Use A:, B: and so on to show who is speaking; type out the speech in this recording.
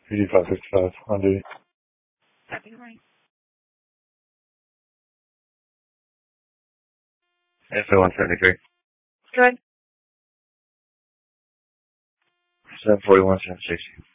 A: 5555 on duty. FA 173.
B: Good.
A: 741, 760.